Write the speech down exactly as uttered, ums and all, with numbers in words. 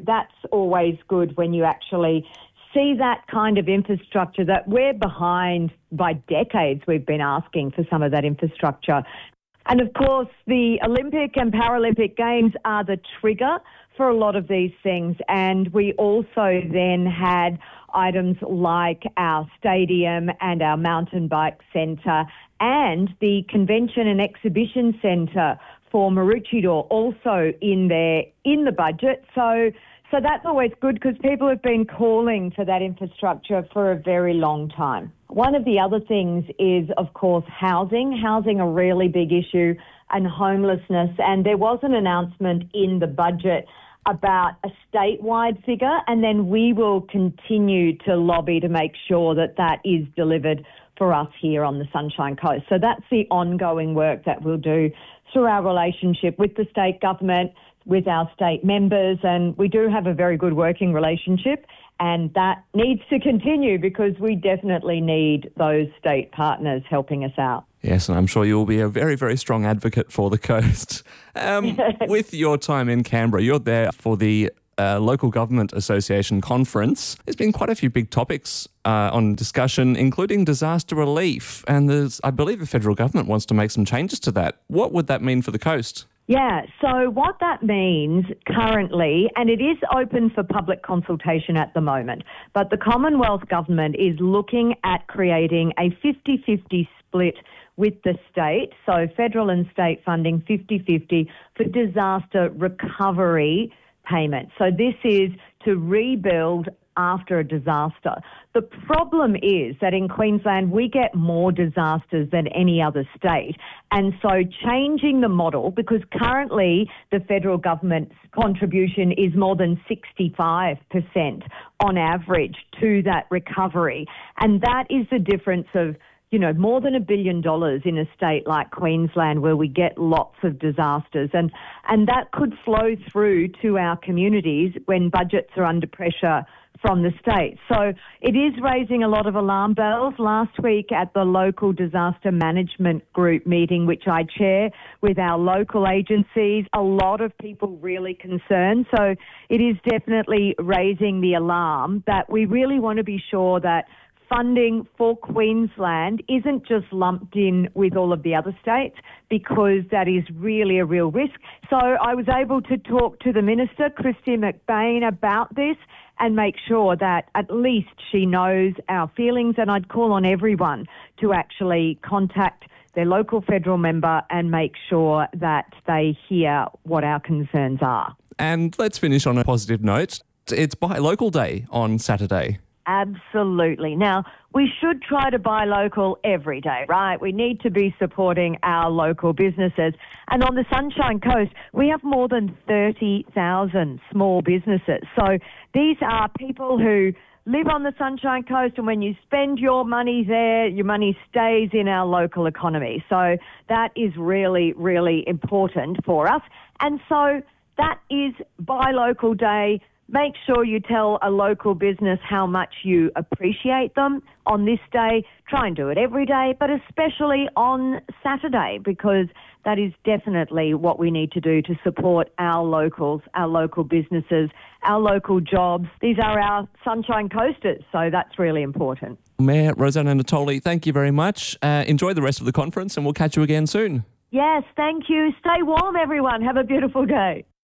that's always good when you actually see that kind of infrastructure that we're behind by decades. We've been asking for some of that infrastructure. And of course, the Olympic and Paralympic Games are the trigger for a lot of these things. And we also then had items like our stadium and our mountain bike centre and the convention and exhibition centre for Maroochydore also in there in the budget. So so that's always good because people have been calling for that infrastructure for a very long time. One of the other things is, of course, housing. Housing, a really big issue, and homelessness. And there was an announcement in the budget about a statewide figure, and then we will continue to lobby to make sure that that is delivered for us here on the Sunshine Coast. So that's the ongoing work that we'll do through our relationship with the state government, with our state members, and we do have a very good working relationship, and that needs to continue because we definitely need those state partners helping us out. Yes, and I'm sure you'll be a very, very strong advocate for the coast. Um, with your time in Canberra, you're there for the uh, Local Government Association conference. There's been quite a few big topics uh, on discussion, including disaster relief, and there's, I believe the federal government wants to make some changes to that. What would that mean for the coast? Yeah, so what that means currently, and it is open for public consultation at the moment, but the Commonwealth Government is looking at creating a fifty-fifty split with the state, so federal and state funding fifty-fifty for disaster recovery payments. So this is to rebuild after a disaster. The problem is that in Queensland we get more disasters than any other state, and so changing the model, because currently the federal government's contribution is more than sixty-five percent on average to that recovery, and that is the difference of you know, more than a billion dollars in a state like Queensland where we get lots of disasters. And, and that could flow through to our communities when budgets are under pressure from the state. So it is raising a lot of alarm bells. Last week at the local disaster management group meeting, which I chair with our local agencies, a lot of people really concerned. So it is definitely raising the alarm that we really want to be sure that funding for Queensland isn't just lumped in with all of the other states, because that is really a real risk. So I was able to talk to the Minister, Kristy McBain, about this and make sure that at least she knows our feelings, and I'd call on everyone to actually contact their local federal member and make sure that they hear what our concerns are. And let's finish on a positive note. It's Buy Local Day on Saturday. Absolutely. Now, we should try to buy local every day, right? We need to be supporting our local businesses. And on the Sunshine Coast, we have more than thirty thousand small businesses. So these are people who live on the Sunshine Coast, and when you spend your money there, your money stays in our local economy. So that is really, really important for us. And so that is Buy Local Day. Make sure you tell a local business how much you appreciate them on this day. Try and do it every day, but especially on Saturday, because that is definitely what we need to do to support our locals, our local businesses, our local jobs. These are our Sunshine Coasters, so that's really important. Mayor Rosanna Natoli, thank you very much. Uh, enjoy the rest of the conference, and we'll catch you again soon. Yes, thank you. Stay warm, everyone. Have a beautiful day.